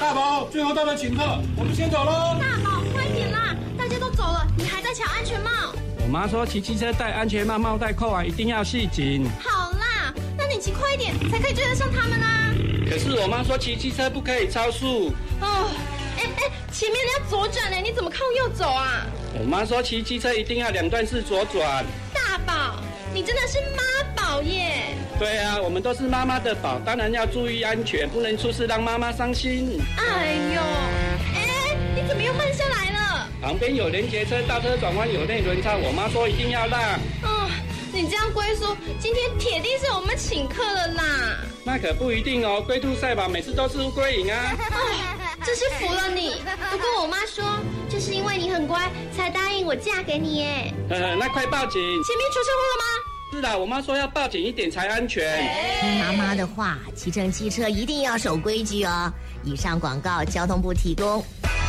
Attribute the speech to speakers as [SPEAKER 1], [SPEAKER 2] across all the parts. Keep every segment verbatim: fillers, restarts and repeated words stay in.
[SPEAKER 1] 大宝，最后到了请客，我们先走喽。
[SPEAKER 2] 大宝，快点啦！大家都走了，你还在抢安全帽。
[SPEAKER 3] 我妈说骑机车戴安全帽，帽带扣完一定要系紧。
[SPEAKER 2] 好啦，那你骑快一点，才可以追得上他们啊。
[SPEAKER 3] 可是我妈说骑机车不可以超速。
[SPEAKER 2] 哦，哎哎，前面你要左转呢，你怎么靠右走啊？
[SPEAKER 3] 我妈说骑机车一定要两段式左转。
[SPEAKER 2] 大宝，你真的是妈宝耶！
[SPEAKER 3] 对啊，我们都是妈妈的宝，当然要注意安全，不能出事让妈妈伤心。
[SPEAKER 2] 哎呦，哎，你怎么又慢下来了？
[SPEAKER 3] 旁边有连结车，大车转弯有内轮差，我妈说一定要让。
[SPEAKER 2] 哦，你这样龟叔，今天铁定是我们请客了啦。
[SPEAKER 3] 那可不一定哦，龟兔赛跑每次都是乌龟赢啊。
[SPEAKER 2] 哦，真是服了你。不过我妈说，就是因为你很乖，才答应我嫁给你耶。
[SPEAKER 3] 呵呵，那快报警！
[SPEAKER 2] 前面出车祸了吗？
[SPEAKER 3] 是啦，我妈说要报警一点才安全。
[SPEAKER 4] 听妈妈的话，骑乘机车一定要守规矩哦。以上广告，交通部提供。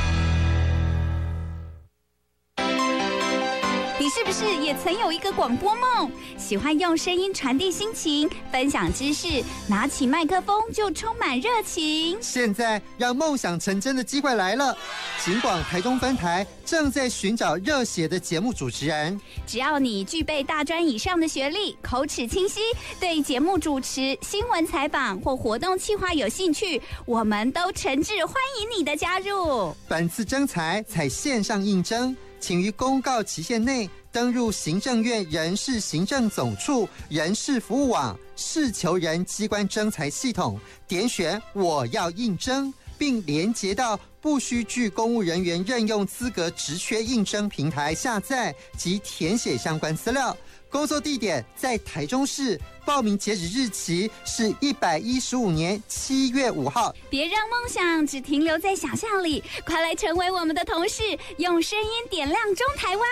[SPEAKER 5] 你是不是也曾有一个广播梦？喜欢用声音传递心情，分享知识，拿起麦克风就充满热情。
[SPEAKER 6] 现在让梦想成真的机会来了！警广台中分台正在寻找热血的节目主持人。
[SPEAKER 5] 只要你具备大专以上的学历，口齿清晰，对节目主持、新闻采访或活动企划有兴趣，我们都诚挚欢迎你的加入。
[SPEAKER 6] 本次征才采线上应征，请于公告期限内登入行政院人事行政总处人事服务网事求人机关征才系统，点选我要应征，并连结到不需具公务人员任用资格职缺应征平台下载及填写相关资料。工作地点在台中市，报名截止日期是一百一十五年七月五号。
[SPEAKER 5] 别让梦想只停留在想象里，快来成为我们的同事，用声音点亮中台湾。